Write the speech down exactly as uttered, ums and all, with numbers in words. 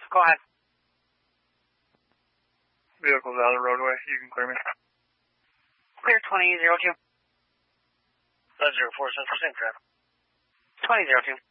Go ahead. Vehicle's out of the roadway. You can clear me. Clear twenty zero two. That's zero four seven percent, correct? twenty zero two.